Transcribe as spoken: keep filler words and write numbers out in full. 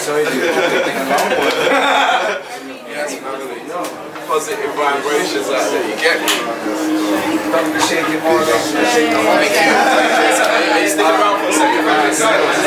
Yes, positive vibrations out there, you get me? Thank you. Stick around for a second.